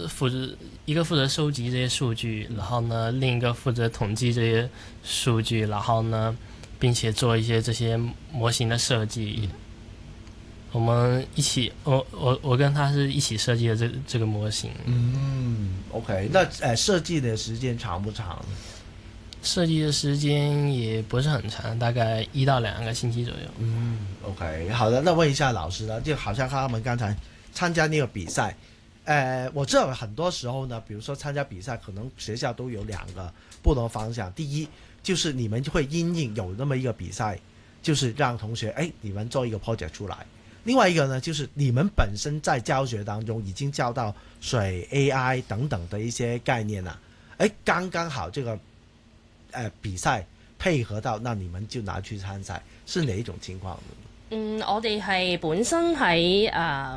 一个负责收集这些数据，然后呢，另一个负责统计这些数据，然后呢，并且做一些这些模型的设计。我们一起，我跟他是一起设计的这个模型。 OK， 那设计的时间长不长？ 设计的时间也不是很长，大概1到2个星期左右。 OK， 好的，那问一下老师呢，就好像他们刚才参加那个比赛，我知道很多时候呢，比如说参加比赛，可能学校都有2个不同方向。第一，就是你们会因应有那么一个比赛，就是让同学你们做一个 project 出来。另外一个呢，就是你们本身在教学当中已经教到水 AI 等等的一些概念了，刚刚好这个比赛配合到，那你们就拿去參賽，是哪一種情況？ 我哋係本身喺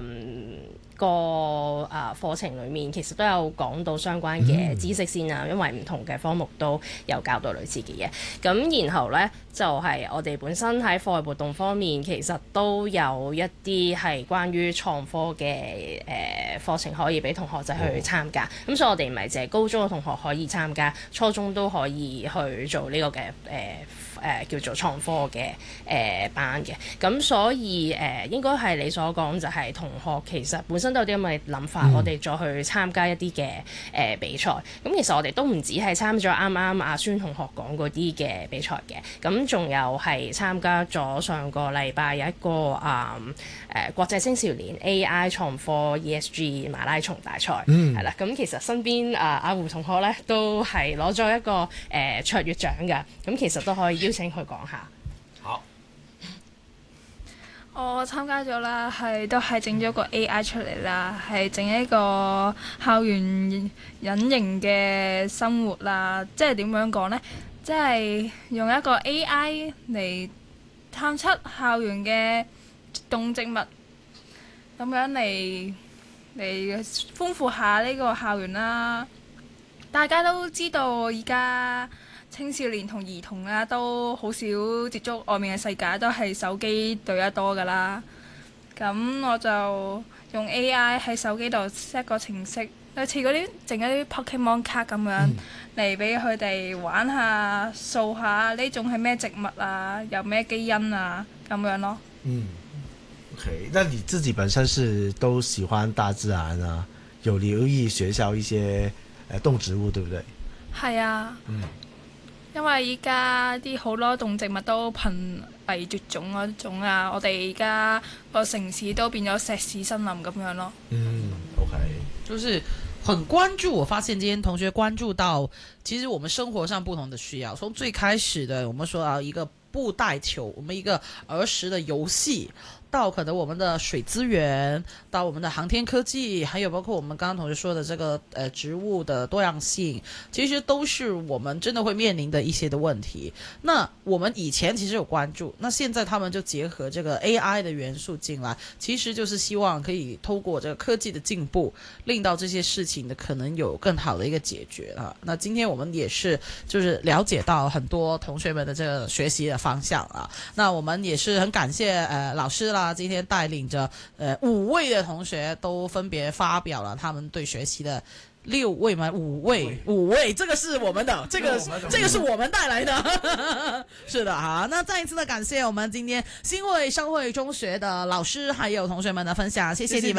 個課程裡面，其實都有講到相關嘅知識先啦，因為唔同嘅科目都有教到類似嘅嘢。咁然後呢，就係我哋本身喺課外活動方面，其實都有一啲係關於創科嘅課程可以俾同學仔去參加。咁所以我哋唔係淨係高中嘅同學可以參加，初中都可以去做呢個嘅叫做創科嘅班嘅。咁所以應該係你所講就係同學其實本身都有啲咁嘅諗法，我哋再去參加一啲嘅比賽。咁其實我哋都唔止係參加啱啱阿孫同學講嗰啲嘅比賽嘅，咁仲有係參加咗上個禮拜有一個國際青少年 AI 創科 ESG 馬拉松大賽，係啦。咁其實身邊阿胡同學咧都係攞咗一個卓越獎㗎，咁其實都可以邀請佢講下。 好。 我參加咗啦，都係整咗個 AI 出嚟啦，係整一個校園隱形嘅生活啦。即係點樣講呢？即係用一個 AI 嚟探測校園嘅動植物，咁樣嚟豐富下呢個校園啦。大家都知道而家青少年同兒童啦，都好少接觸外面嘅世界，都係手機對得多㗎啦。咁我就用 AI 喺手機度 set 個程式，類似嗰啲整一啲 Pokemon 卡咁樣，嚟俾佢哋玩下、掃下呢種係咩植物啊，有咩基因啊咁樣咯。 OK， 那你自己本身是都喜歡大自然啊，有留意學校一些動植物，對不對？ 係啊。因為依家啲好多動植物都瀕危絕種嗰種啊，我哋而家個城市都變咗石屎森林咁樣咯。 OK， 就是很關注，我發現今天同學關注到，其實我們生活上不同的需要，從最開始的我們說到一個布袋球，我們一個兒時的遊戲，到可能我們的水資源，到我們的航天科技，還有包括我們剛剛同學說的這個植物的多樣性，其實都是我們真的會面臨的一些的問題。那我們以前其實有關注，那現在他們就結合這個 AI 的元素進來，其實就是希望可以透過這個科技的進步，令到這些事情的可能有更好的一個解決啊。那今天我們也是就是了解到很多同學們的這個學習的方向啊。那我們也是很感謝老師啦，今天帶領着5位的同學都分別發表了他們對學習的5位，這個是我們的，這個是我們帶來的，是的哈。那再一次的感謝我們今天新會商會中學的老師還有同學們的分享，謝謝你們。